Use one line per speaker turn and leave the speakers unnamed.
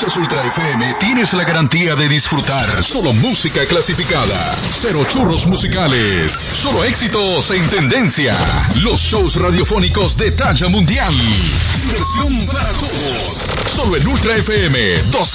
escuchas Ultra FM, tienes la garantía de disfrutar solo música clasificada. Cero churros musicales. Solo éxitos en tendencia. Los shows radiofónicos de talla mundial. Diversión para todos. Solo en Ultra FM 12.